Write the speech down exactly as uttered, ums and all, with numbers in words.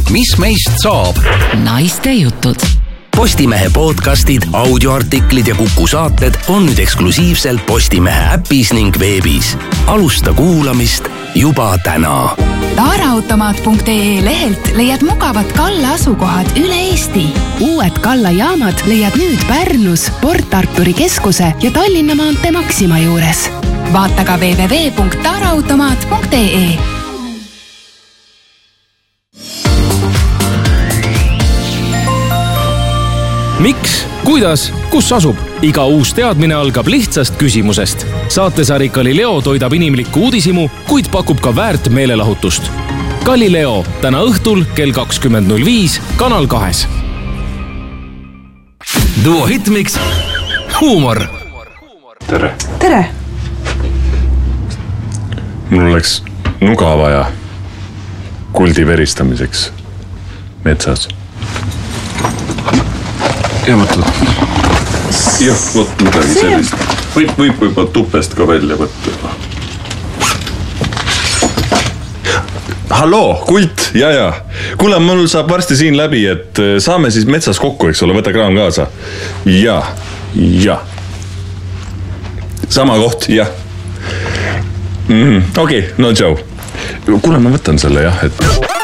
mis meist saab? Naiste jutud. Postimehe podcastid, audioartiklid ja Kuku saated on nüüd eksklusiivselt Postimehe äpis ning veebis. Alusta kuulamist juba täna. Taaraautomaat punkt ee lehelt leiad mugavad Kalla asukohad üle Eesti. Uued Kalla jaamad leiad nüüd Pärnus, Port Arturi keskuse ja Tallinna maantee Maxima juures. Vaata ka double-u double-u double-u punkt taaraautomaat punkt ee. Miks, kuidas, kus asub? Iga uus teadmine algab lihtsast küsimusest. Saatesari Galileo toidab inimlikku uudisimu, kuid pakub ka väärt meelelahutust. Galileo täna õhtul kell kakskümmend null viis Kanal kahes. Duo Hitmix Huumor. Tere. Tere. Mul oleks nuga vaja kuldi veristamiseks metsas. Ja võtta. Jah, võt midagi see... sellist. Võib, võib võib tupest ka välja võtta. Halloo, kult, ja, ja. Kuule, mul saab varsti siin läbi, et saame siis metsas kokku, eks ole, võta kraam kaasa. Ja, ja. Sama koht, jah. Mm-hmm. Okei, okay, no tšau. Kuule, ma võtan selle, jah, et...